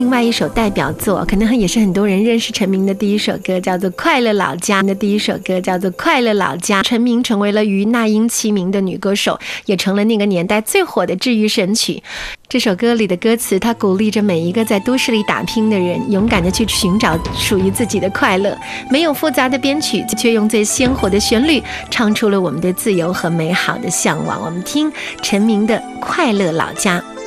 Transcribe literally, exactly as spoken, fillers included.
另外一首代表作，可能也是很多人认识陈明的第一首歌，叫做《快乐老家》的第一首歌叫做《快乐老家》。陈明成为了与那英齐名的女歌手，也成了那个年代最火的治愈神曲。这首歌里的歌词，它鼓励着每一个在都市里打拼的人，勇敢地去寻找属于自己的快乐。没有复杂的编曲，却用最鲜活的旋律，唱出了我们的自由和美好的向往。我们听陈明的《快乐老家》。